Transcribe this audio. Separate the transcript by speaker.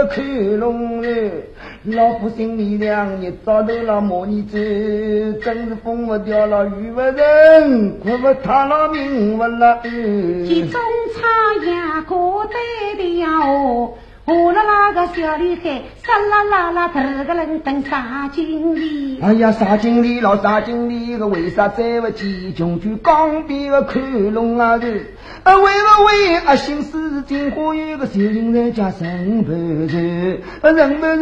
Speaker 1: 看龙人，老夫心里凉，一早头了摸你走，真是风不掉了雨不人，苦不他了命不了。
Speaker 2: 其中差呀过得了。我了那个小女孩，沙啦啦啦，头个人等啥经理？
Speaker 1: 哎呀，啥经理老啥经理个，为啥再不起穷去江边个看龙啊头？为不为心思金花园个小人在家生不着，人不